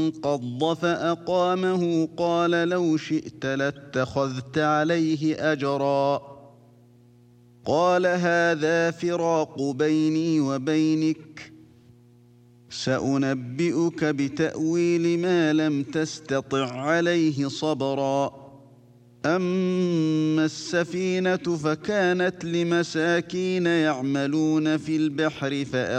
انقض فأقامه قال لو شئت لاتخذت عليه أجرا قال هذا فراق بيني وبينك سأنبئك بتأويل ما لم تستطع عليه صبرا أما السفينة فكانت لمساكين يعملون في البحر